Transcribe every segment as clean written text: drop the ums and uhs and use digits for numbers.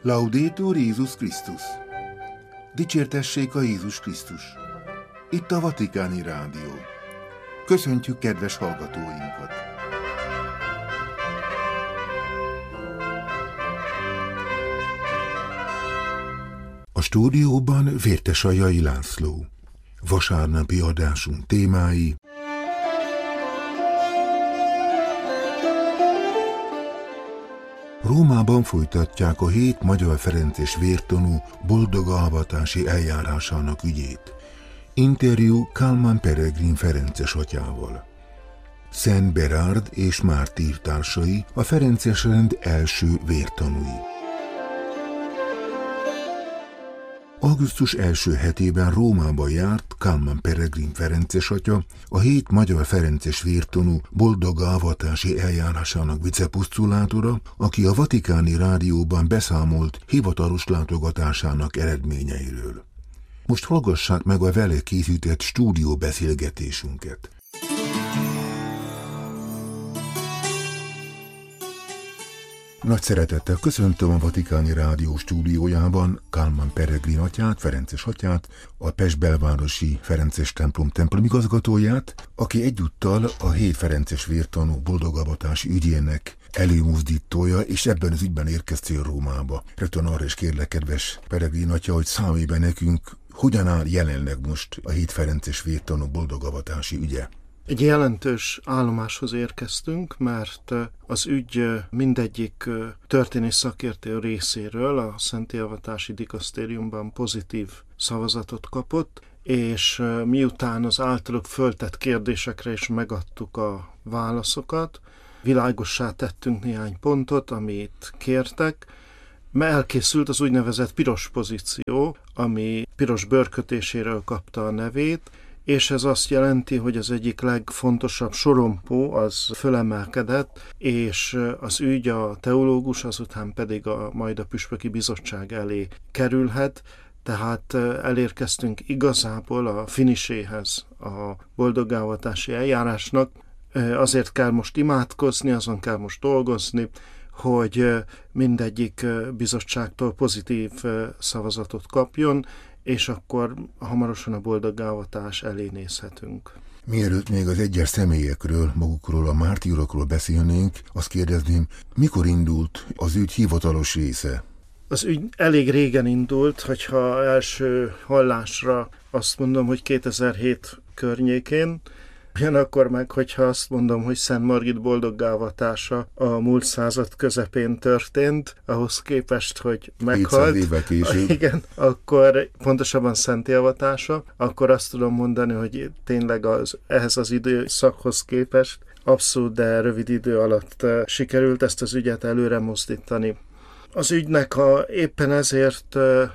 Laudetur Jézus Krisztus! Dicsértessék a Jézus Krisztus! Itt a Vatikáni Rádió. Köszöntjük kedves hallgatóinkat! A stúdióban Vértesajai László. Vasárnapi adásunk témái: Rómában folytatják a 7 magyar ferences vértanú boldogavatási eljárásának ügyét. Interjú Kálmán Peregrin ferences atyával. Szent Berárd és mártír társai, a ferences rend első vértanúi. Augusztus első hetében Rómába járt Kálmán Peregrin ferences atya, a 7 magyar ferences vértanú boldogavatási eljárásának viceposztulátora, aki a Vatikáni Rádióban beszámolt hivatalos látogatásának eredményeiről. Most hallgassák meg a vele készített stúdióbeszélgetésünket. Nagy szeretettel köszöntöm a Vatikáni Rádió stúdiójában Kálmán Peregrin atyát, ferences atyát, a Pest belvárosi ferences templom templomigazgatóját, aki egyúttal a 7 ferences vértanú boldogavatási ügyének előmozdítója, és ebben az ügyben érkeztél Rómába. Rögtön arra is kérlek, kedves Peregrin atya, hogy számolj be nekünk, hogyan áll jelenleg most a 7 ferences vértanú boldogavatási ügye. Egy jelentős állomáshoz érkeztünk, mert az ügy mindegyik történész szakértő részéről a Szentélvatási Dikasztériumban pozitív szavazatot kapott, és miután az általuk föltett kérdésekre is megadtuk a válaszokat, világossá tettünk néhány pontot, amit kértek, mert elkészült az úgynevezett piros pozíció, ami piros bőrkötéséről kapta a nevét, és ez azt jelenti, hogy az egyik legfontosabb sorompó az fölemelkedett, és az ügy a teológus, azután pedig majd a püspöki bizottság elé kerülhet, tehát elérkeztünk igazából a finiséhez a boldogavatási eljárásnak. Azért kell most imádkozni, azon kell most dolgozni, hogy mindegyik bizottságtól pozitív szavazatot kapjon, és akkor hamarosan a boldoggavatás elé nézhetünk. Mielőtt még az egyes személyekről, magukról, a mártírokról beszélnénk, azt kérdezném, mikor indult az ügy hivatalos része? Az ügy elég régen indult, hogyha első hallásra azt mondom, hogy 2007 környékén, ugyanakkor meg, hogyha azt mondom, hogy Szent Margit boldoggávatása a múlt század közepén történt, ahhoz képest, hogy meghalt. 700 évvel később. Igen, akkor pontosabban Szentélvatása, akkor azt tudom mondani, hogy tényleg ehhez az időszakhoz képest abszolút, de rövid idő alatt sikerült ezt az ügyet előre mozdítani. Az ügynek éppen ezért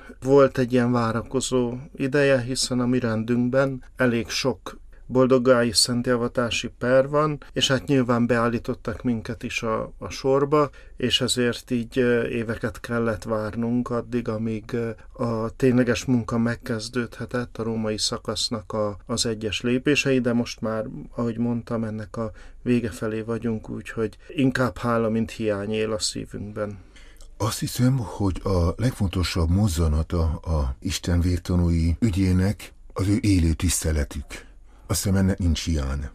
volt egy ilyen várakozó ideje, hiszen a mi rendünkben elég sok boldoggái szentélvatási per van, és hát nyilván beállítottak minket is a sorba, és ezért így éveket kellett várnunk addig, amíg a tényleges munka megkezdődhetett, a római szakasznak az egyes lépései, de most már, ahogy mondtam, ennek a vége felé vagyunk, úgyhogy inkább hála, mint hiány él a szívünkben. Azt hiszem, hogy a legfontosabb mozzanata a Isten vértanúi ügyének az ő élő tiszteletük. Azt hiszem, ennek nincs hiány.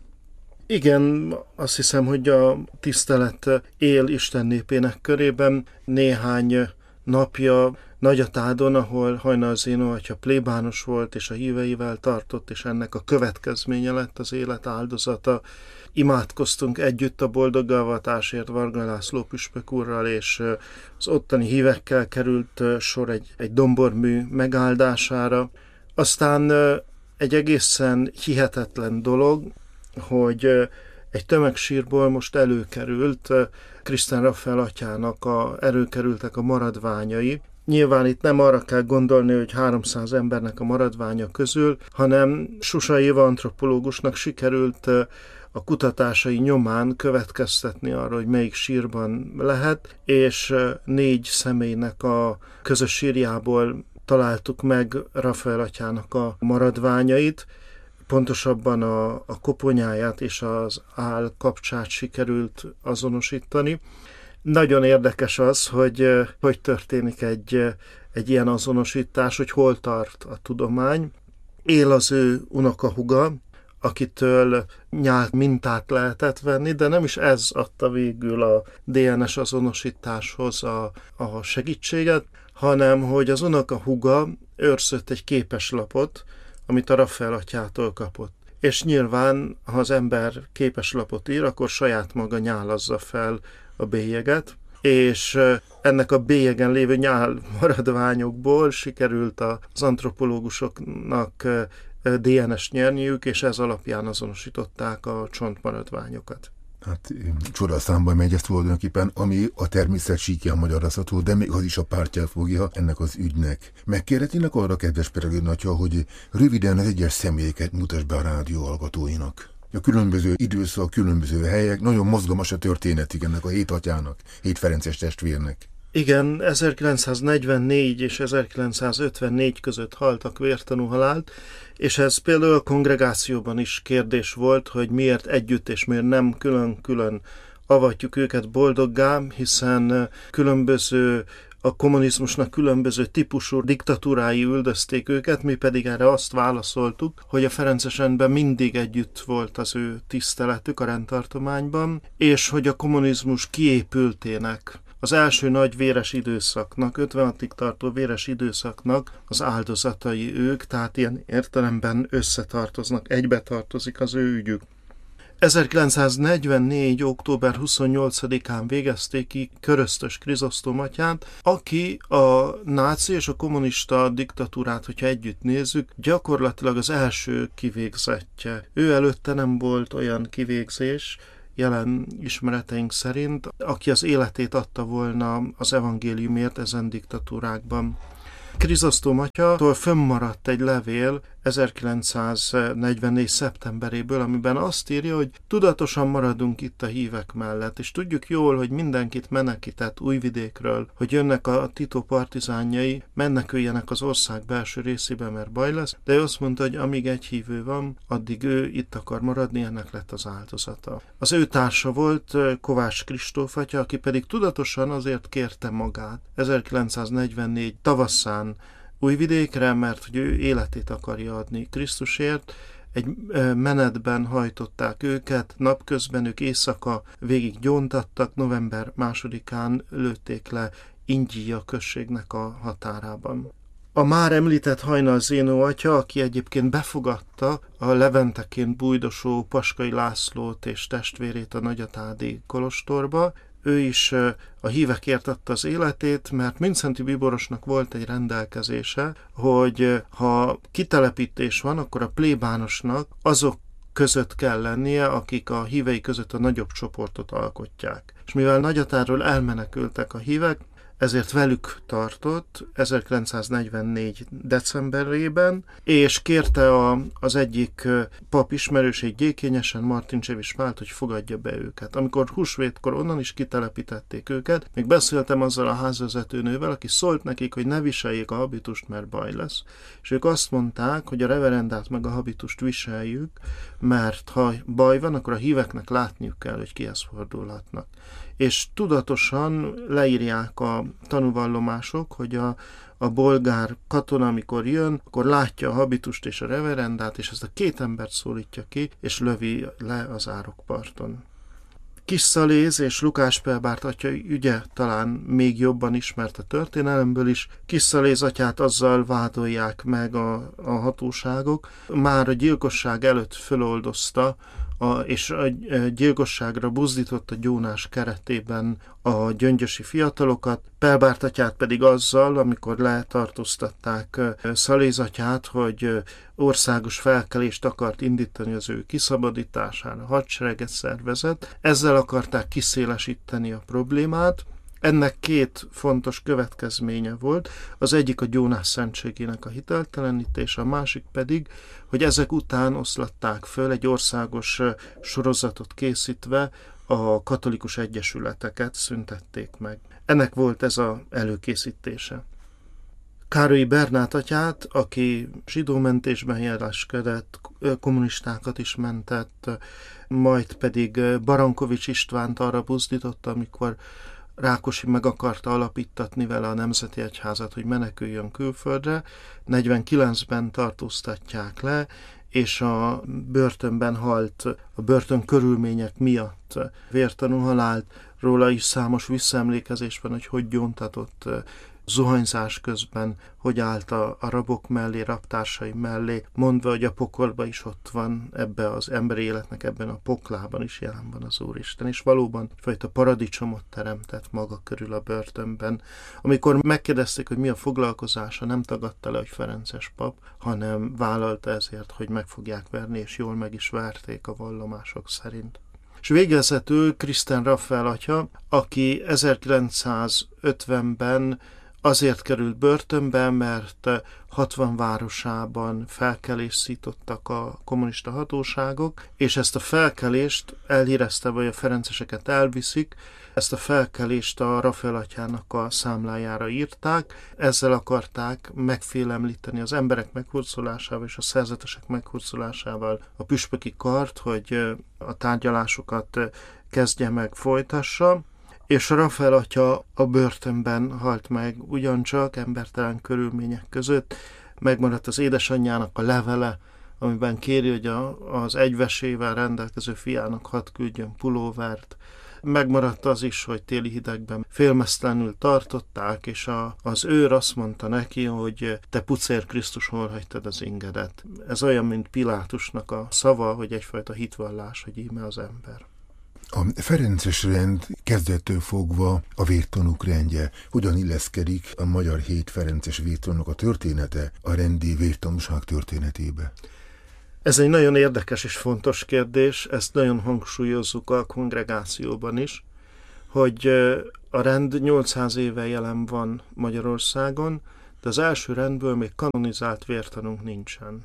Igen, azt hiszem, hogy a tisztelet él Isten népének körében. Néhány napja Nagyatádon, ahol Hajnal Zénó atya plébános volt, és a híveivel tartott, és ennek a következménye lett az élet áldozata. Imádkoztunk együtt a boldoggavatásért Varga László püspök úrral, és az ottani hívekkel került sor egy dombormű megáldására. Aztán egy egészen hihetetlen dolog, hogy egy tömegsírból most előkerült Krisztán Raffael atyának előkerültek a maradványai. Nyilván itt nem arra kell gondolni, hogy 300 embernek a maradványa közül, hanem Susai Éva antropológusnak sikerült a kutatásai nyomán következtetni arra, hogy melyik sírban lehet, és 4 személynek a közös sírjából találtuk meg Raffael atyának a maradványait, pontosabban a koponyáját és az áll kapcsát sikerült azonosítani. Nagyon érdekes az, hogy történik egy ilyen azonosítás, hogy hol tart a tudomány. Él az ő unokahuga, akitől nyált mintát lehetett venni, de nem is ez adta végül a DNS azonosításhoz a segítséget, hanem hogy az unokahuga őrzött egy képeslapot, amit a Rafael atyától kapott. És nyilván, ha az ember képeslapot ír, akkor saját maga nyálazza fel a bélyeget, és ennek a bélyegen lévő nyál maradványokból sikerült az antropológusoknak DNS nyerniük, és ez alapján azonosították a csontmaradványokat. Hát csodaszámba megy ez tulajdonképpen, ami a természet síkján magyarázható, de még az is a pártját fogja ennek az ügynek. Megkérhetnének arra, kedves Peregrin atya, hogy röviden az egyes személyeket mutass be a rádió hallgatóinak. A különböző időszak, különböző helyek, nagyon mozgalmas a történetig ennek a 7 atyának, 7 ferences testvérnek. Igen, 1944 és 1954 között haltak vértanú halált, és ez például a kongregációban is kérdés volt, hogy miért együtt és miért nem külön-külön avatjuk őket boldoggá, hiszen a kommunizmusnak különböző típusú diktatúrái üldözték őket, mi pedig erre azt válaszoltuk, hogy a ferences rendben mindig együtt volt az ő tiszteletük a rendtartományban, és hogy a kommunizmus kiépültének, az első nagy véres időszaknak, 56-ig tartó véres időszaknak az áldozatai ők, tehát ilyen értelemben összetartoznak, egybe tartozik az ő ügyük. 1944. október 28-án végezték ki Köröztös Krizosztóm atyát, aki a náci és a kommunista diktatúrát, hogyha együtt nézzük, gyakorlatilag az első kivégzettje. Ő előtte nem volt olyan kivégzés, jelen ismereteink szerint, aki az életét adta volna az evangéliumért ezen diktatúrákban. Krizosztóm atyától fönnmaradt egy levél 1944. szeptemberéből, amiben azt írja, hogy tudatosan maradunk itt a hívek mellett, és tudjuk jól, hogy mindenkit menekített Újvidékről, hogy jönnek a Tito partizánjai, meneküljenek az ország belső részébe, mert baj lesz, de ő azt mondta, hogy amíg egy hívő van, addig ő itt akar maradni, ennek lett az áldozata. Az ő társa volt Kovács Kristóf atya, aki pedig tudatosan azért kérte magát 1944 tavaszán Újvidékre, mert hogy ő életét akarja adni Krisztusért. Egy menetben hajtották őket, napközben ők éjszaka végig gyóntattak, november 2-án lőtték le Ingyija községnek a határában. A már említett Hajnal Zénó atya, aki egyébként befogadta a leventeként bújdosó Paskai Lászlót és testvérét a nagyatádi kolostorba, ő is a hívekért adta az életét, mert Mindszenty Bíborosnak volt egy rendelkezése, hogy ha kitelepítés van, akkor a plébánosnak azok között kell lennie, akik a hívei között a nagyobb csoportot alkotják. És mivel Nagyatáról elmenekültek a hívek, ezért velük tartott 1944. decemberében, és kérte az egyik pap ismerőség gyékényesen, Martin Csevis Pált, hogy fogadja be őket. Amikor húsvétkor onnan is kitelepítették őket, még beszéltem azzal a házvezetőnővel, aki szólt nekik, hogy ne viseljék a habitust, mert baj lesz. És ők azt mondták, hogy a reverendát meg a habitust viseljük, mert ha baj van, akkor a híveknek látniuk kell, hogy kihez fordulhatnak. És tudatosan leírják a tanúvallomások, hogy a bolgár katona, amikor jön, akkor látja a habitust és a reverendát, és ezt a két embert szólítja ki, és lövi le az árokparton. Kisszaléz és Lukás Pelbárt atya ügye talán még jobban ismert a történelemből is. Kisszaléz atyát azzal vádolják meg a hatóságok. Már a gyilkosság előtt föloldozta, és a gyilkosságra buzdította gyónás keretében a gyöngyösi fiatalokat, Pelbárt atyát pedig azzal, amikor letartóztatták Szaléz atyát, hogy országos felkelést akart indítani az ő kiszabadítására, hadsereget szervezett. Ezzel akarták kiszélesíteni a problémát. Ennek két fontos következménye volt, az egyik a gyónás szentségének a hiteltelenítése, a másik pedig, hogy ezek után oszlatták föl egy országos sorozatot készítve, a katolikus egyesületeket szüntették meg. Ennek volt ez az előkészítése. Károlyi Bernát atyát, aki zsidómentésben jeleskedett, kommunistákat is mentett, majd pedig Barankovics Istvánt arra buzdította, amikor Rákosi meg akarta alapítatni vele a Nemzeti Egyházat, hogy meneküljön külföldre. 49-ben tartóztatják le, és a börtönben halt, a börtön körülmények miatt vértanú halált. Róla is számos visszaemlékezés van, hogy gyóntatott zuhanyzás közben, hogy állt a rabok mellé, rabtársai mellé, mondva, hogy a pokolba is ott van, ebbe az emberi életnek, ebben a poklában is jelen van az Úristen, és valóban egyfajta paradicsomot teremtett maga körül a börtönben. Amikor megkérdezték, hogy mi a foglalkozása, nem tagadta le, hogy ferences pap, hanem vállalta ezért, hogy meg fogják verni, és jól meg is verték a vallomások szerint. És végezetül Kristen Raphael atya, aki 1950-ben azért került börtönbe, mert 60 városában felkelést szítottak a kommunista hatóságok, és ezt a felkelést elhírezte, hogy a ferenceseket elviszik, ezt a felkelést a Raphael atyának a számlájára írták, ezzel akarták megfélemlíteni az emberek meghurcolásával és a szerzetesek meghurcolásával a püspöki kart, hogy a tárgyalásokat kezdje meg, folytassa. És a Raphael atya a börtönben halt meg, ugyancsak embertelen körülmények között. Megmaradt az édesanyjának a levele, amiben kéri, hogy az egyvesével rendelkező fiának hadd küldjön pulóvert. Megmaradt az is, hogy téli hidegben félmeztelenül tartották, és az őr azt mondta neki, hogy te pucér Krisztus, hol hagytad az ingedet. Ez olyan, mint Pilátusnak a szava, hogy egyfajta hitvallás, hogy íme az ember. A ferences rend kezdettől fogva a vértanúk rendje. Hogyan illeszkedik a magyar 7 ferences vértanúk a története a rendi vértanúság történetébe? Ez egy nagyon érdekes és fontos kérdés, ezt nagyon hangsúlyozzuk a kongregációban is, hogy a rend 800 éve jelen van Magyarországon, de az első rendből még kanonizált vértanúnk nincsen.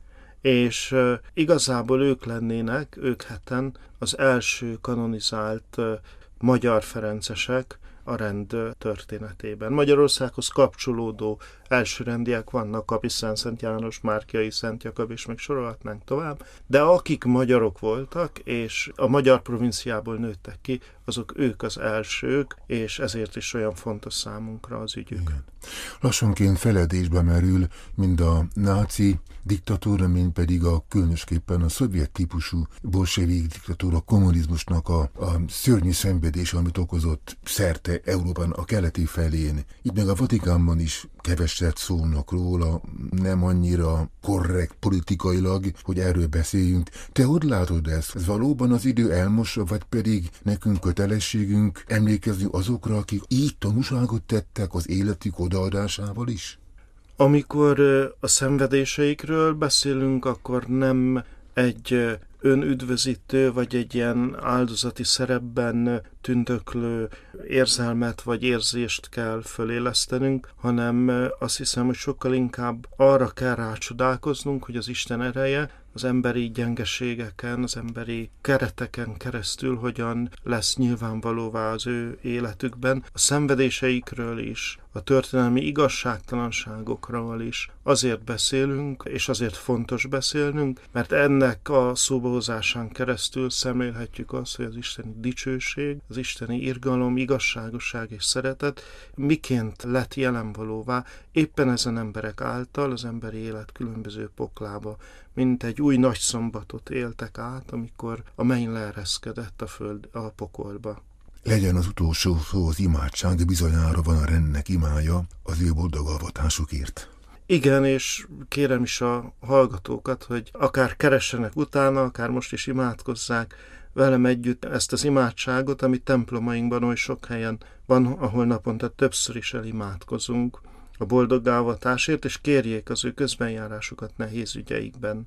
És igazából ők lennének, ők heten az első kanonizált magyar ferencesek a rend történetében. Magyarországhoz kapcsolódó elsőrendiek vannak, Kapisztán, Szent János, Márkiai, Szent Jakab, és még sorolhatnánk tovább, de akik magyarok voltak, és a magyar provinciából nőttek ki, azok ők az elsők, és ezért is olyan fontos számunkra az ügyük. Igen. Lassanként feledésbe merül mind a náci diktatúra, mind pedig különösképpen a szovjet típusú bolsevik diktatúra, kommunizmusnak a szörnyű szenvedés, amit okozott szerte Európán a keleti felén. Itt meg a Vatikánban is keveset szólnak róla, nem annyira korrekt politikailag, hogy erről beszéljünk. Te hogy látod ezt? Ez valóban az idő elmossa, vagy pedig nekünk kötelességünk emlékezni azokra, akik így tanúságot tettek az életük odaadásával is? Amikor a szenvedéseikről beszélünk, akkor nem egy önüdvözítő, vagy egy ilyen áldozati szerepben tündöklő érzelmet vagy érzést kell fölélesztenünk, hanem azt hiszem, hogy sokkal inkább arra kell rácsodálkoznunk, hogy az Isten ereje az emberi gyengeségeken, az emberi kereteken keresztül hogyan lesz nyilvánvalóvá az ő életükben, a szenvedéseikről is, a történelmi igazságtalanságokról is azért beszélünk, és azért fontos beszélnünk, mert ennek a szóbahozásán keresztül szemlélhetjük azt, hogy az isteni dicsőség, az isteni irgalom, igazságosság és szeretet miként lett jelenvalóvá éppen ezen emberek által az emberi élet különböző poklába, mint egy új nagyszombatot éltek át, amikor a menny leereszkedett a föld a pokolba. Legyen az utolsó szó az imádság, de bizonyára van a rendnek imája az ő boldog alvatásukért. Igen, és kérem is a hallgatókat, hogy akár keressenek utána, akár most is imádkozzák velem együtt ezt az imádságot, ami templomainkban oly sok helyen van, ahol naponta többször is elimádkozunk a boldogálvatásért, és kérjék az ő közbenjárásukat nehéz ügyeikben.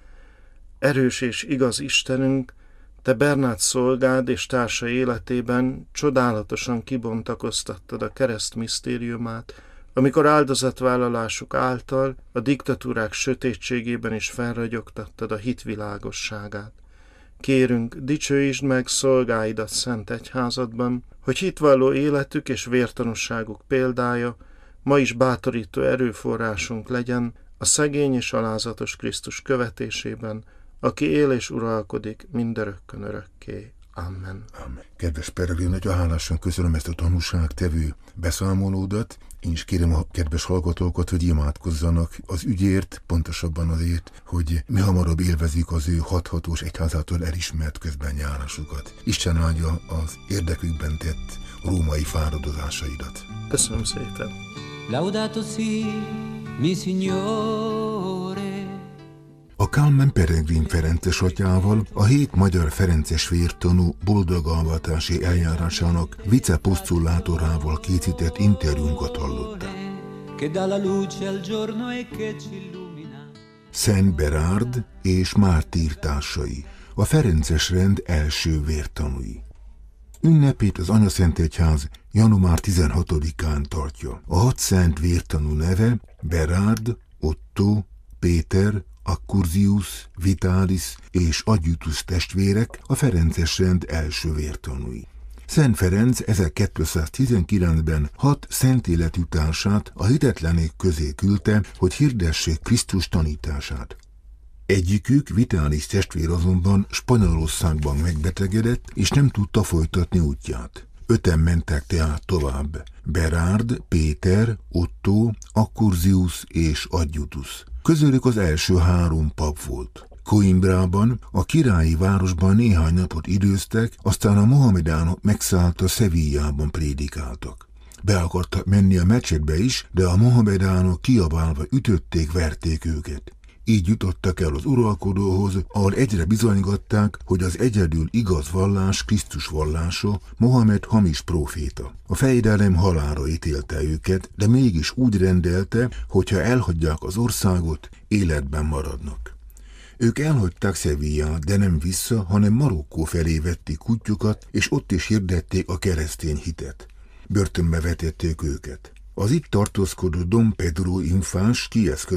Erős és igaz Istenünk, te Bernát szolgád és társa életében csodálatosan kibontakoztattad a kereszt misztériumát, amikor áldozatvállalásuk által a diktatúrák sötétségében is felragyogtattad a hit világosságát. Kérünk, dicsőítsd meg szolgáidat szent egyházadban, hogy hitvalló életük és vértanúságuk példája ma is bátorító erőforrásunk legyen a szegény és alázatos Krisztus követésében, aki él és uralkodik mindörökkön örökké. Amen. Amen. Kedves Peregrin, nagyon hálásan köszönöm ezt a tanúságtevő beszámolódat. Én is kérem a kedves hallgatókat, hogy imádkozzanak az ügyért, pontosabban azért, hogy mi hamarabb élvezzük az ő hathatós egyházától elismert közbenjárásukat. Isten áldja az érdekükben tett római fáradozásaidat. Köszönöm szépen. Laudato si, mi signore. A Kálmán Peregrin Ferences atyával a 7 magyar ferences vértanú boldog-alvatási eljárásának viceposztullátorával készített interjúnkat hallották. Szent Berárd és mártírtársai, a ferences rend első vértanúi. Ünnepét az Anyaszentegyház január 16-án tartja. A 6 szent vértanú neve Berárd, Ottó, Péter, Accursius, Vitalis és Adjutus testvérek, a ferences rend első vértanúi. Szent Ferenc 1219-ben 6 szent életű társát a hitetlenek közé küldte, hogy hirdessék Krisztus tanítását. Egyikük, Vitalis testvér azonban Spanyolországban megbetegedett, és nem tudta folytatni útját. 5-en mentek tehát tovább: Berárd, Péter, Ottó, Accursius és Adjutus. Közülük az első 3 pap volt. Coimbrában, a királyi városban néhány napot időztek, aztán a mohamedánok megszállta Sevillában prédikáltak. Be akartak menni a mecsetbe is, de a mohamedánok kiabálva ütötték, verték őket. Így jutottak el az uralkodóhoz, ahol egyre bizonygatták, hogy az egyedül igaz vallás Krisztus vallása, Mohamed hamis próféta. A fejedelem halálra ítélte őket, de mégis úgy rendelte, hogy ha elhagyják az országot, életben maradnak. Ők elhagyták Sevillát, de nem vissza, hanem Marokkó felé vették útjukat, és ott is hirdették a keresztény hitet. Börtönbe vetették őket. Az itt tartózkodó Dom Pedro infáns